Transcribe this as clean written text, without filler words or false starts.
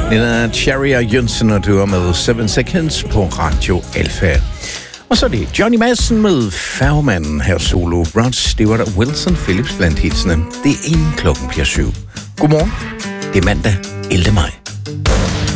Nina Cherry og Jønsen, og du er med 7 Seconds på Radio Alfa. Og så er det Johnny Madsen med Færgemanden her solo. Rod Stewart og Wilson Phillips blandt hitsene. Det er inden klokken bliver 7. Godmorgen. Det er mandag 11. maj.